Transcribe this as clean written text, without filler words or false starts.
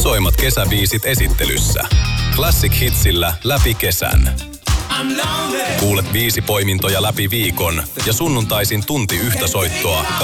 Isoimmat kesäbiisit esittelyssä. Classic Hitsillä läpi kesän. Kuulet 5 poimintoja läpi viikon ja sunnuntaisin tunti yhtä soittoa